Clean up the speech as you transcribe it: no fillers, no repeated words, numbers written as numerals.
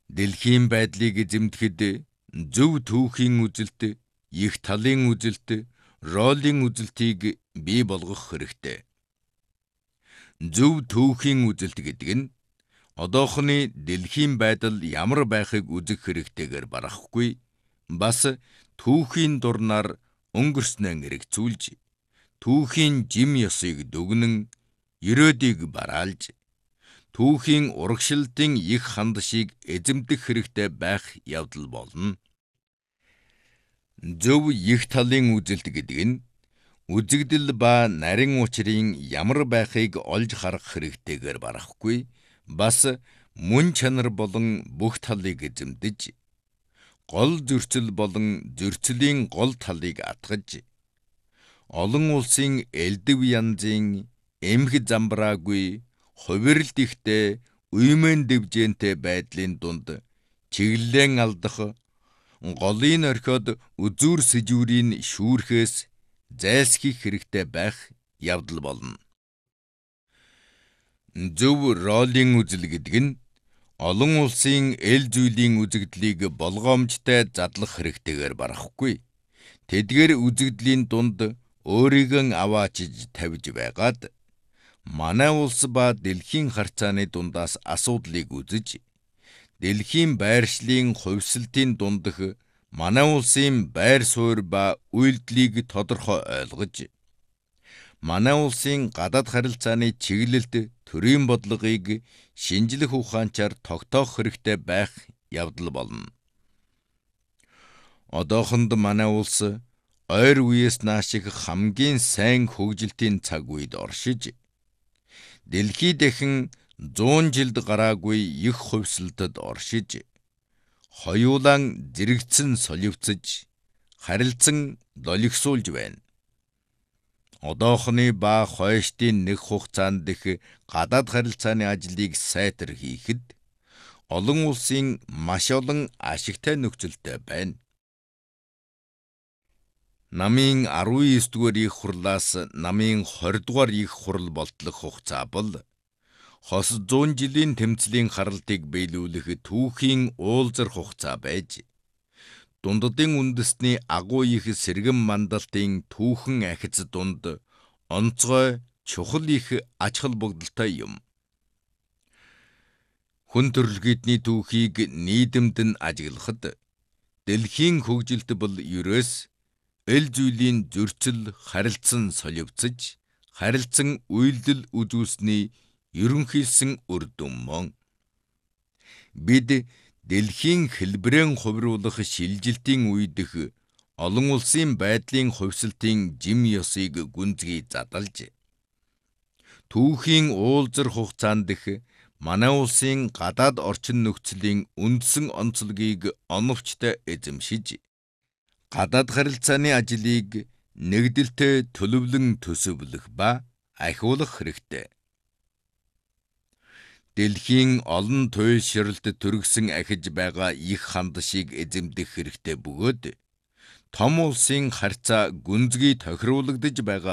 Дэлхийн байдлыг эзэмдэхэд зөв түүхийн үзэлт, их талын үзэлт, ролын үзэлтийг бий болгох хэрэгтэй. Зөв түүхийн үзэлт гэдэг нь одоохны дэлхийн байдал ямар байхыг үзэх хэрэгтэйгээр барахгүй, бас түүхийн дурнаар өнгөрснөө эргцүүлж, түүхийн жим ёсыг дүгнэн, ерөөдийг бараалж, түүхийн урагшилтын их хандшийг эзэмдэх хэрэгтэй байх явдал болно. Зөв их талын үзэлт гэдэг нь үзэгдэл ба нарийн учрын ямар байхыг олж харах хэрэгтэйгээр барахгүй, бас мөн чанар болон бүх талыг эзэмдэж, гол зөрчил болон зөрчлийн гол талыг атгаж, олон улсын элдв янзын эмх замбраагүй, хувирлт ихтэй, уймэн дэвжэнтэй байдлын дунд чиглэлэн алдах, голын орхиод үзүүр сэжүүрийн шүүрхээс зайлсхийх хэрэгтэй байх явдал болно. Зөв ролын үзэл гэдэг нь олон улсын эл зүйлийн үзэгдлийг болгоомжтой задлах хэрэгтэйгээр барахгүй, тэдгээр үзэгдлийн дунд өөрийгөө аваачиж тавьж байгаад, манай улс ба дэлхийн харьцааны дундаас асуудлыг үзэж, дэлхийн байршлын хувьсалтын дундах манай улсын байр суурь ба үйлдэлийг тодорхой ойлгож, манай улсын гадаад харилцааны чиглэлд төрийн бодлогыг шинжлэх ухаанчаар тогтоох хэрэгтэй байх явдал болно. Одоохонд манай улс ойр үеэс нааших хамгийн сайн хөгжилтийн цаг үед оршиж, дэлхий дахин 100 жилд гараагүй их хувьсалтад оршиж, хоёулаан зэрэгцэн соливцож, харилцан лолигсуулж байна. Одоохны ба хойштын нэг хугацаанд дэх гадаад харилцааны ажлыг сайтар хийхэд, олон улсын маш олон ашигтай нөхцөлтэй байна. Намын 19 дугаар их хурлаас намын 20 дугаар их хурл болтлох хугацаа бол хос 100 жилийн тэмцлийн харалтыг биелүүлэх түүхийн уулзар хугацаа байж, дундадын үндэсний агуу их сэргэн мандалтын түүхэн ахиц дунд онцгой чухал их ач холбогдолтой юм. Хүн төрөлхийдний түүхийг нийгэмд нь ажиглахад, дэлхийн хөгжилт бол ерөөс эл зүйлийн зөрчил харилцан соливцож, харилцан үйлдэл үзүүлсний ерөнхийлсөн үр дүн мөн. Бид дэлхийн хэлбэрэн хувируулах шилжилтийн үедх олон улсын байдлын хувьсалтын жим ёсыг гүнзгий задалж, түүхийн уулзар хугацаанд дэх манай улсын гадаад орчин нөхцөлийн үндсэн онцлогийг оновчтой эзэмшиж, гадаад харилцааны ажлыг нэгдэлтэй төлөвлөн төсөвлөх ба ахиулах хэрэгтэй. Дэлхийн олон туйлшралд төрөгсөн ахиж байгаа их хандшийг эзэмдэх хэрэгтэй бөгөөд, том улсын харьцаа гүнзгий тохируулагдж байгаа